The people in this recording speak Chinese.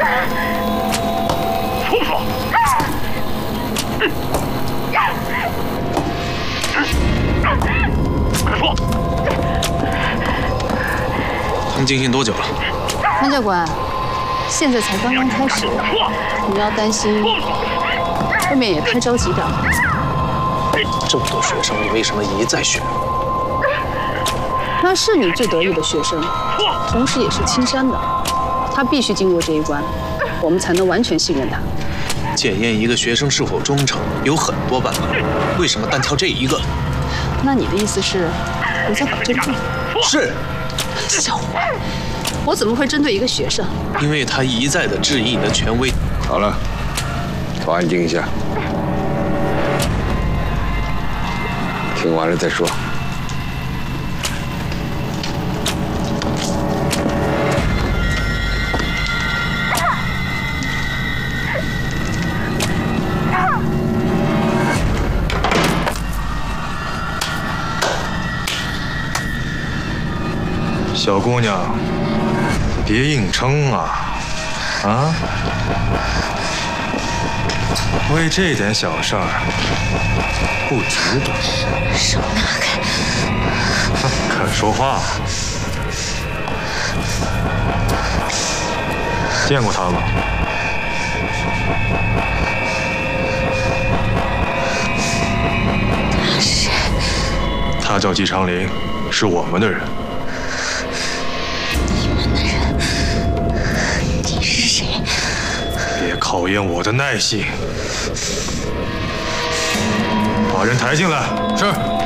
叔叔，快说！ 他们进行多久了？ 潘教官，现在才刚刚开始，你要担心，未免也太着急点了。 这么多学生，你为什么一再选？ 他是你最得意的学生，同时也是青山的，他必须经过这一关，我们才能完全信任他。 检验一个学生是否忠诚有很多办法，为什么单挑这一个？ 那你的意思是，我在搞真正？ 是。 小伙，我怎么会针对一个学生？ 因为他一再的质疑你的权威。 好了，都安静一下，听完了再说。 小姑娘，别硬撑啊！啊！为这点小事儿不值得。 手拿开！ 肯说话。见过他吗？ 他是？ 他叫季长林，是我们的人。考验我的耐性，把人抬进来。是。